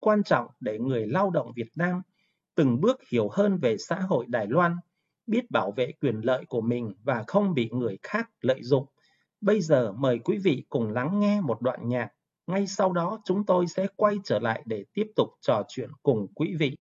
quan trọng để người lao động Việt Nam từng bước hiểu hơn về xã hội Đài Loan, biết bảo vệ quyền lợi của mình và không bị người khác lợi dụng. Bây giờ mời quý vị cùng lắng nghe một đoạn nhạc. Ngay sau đó chúng tôi sẽ quay trở lại để tiếp tục trò chuyện cùng quý vị.